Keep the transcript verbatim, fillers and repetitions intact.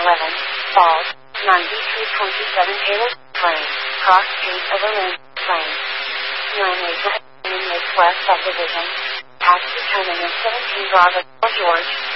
eleven, Falls, ninety-two twenty-seven Taylor Lane, Cross Street Overland Lane. nine Acre in Northwest Subdivision. Taxi terminus seventeen Bravo George.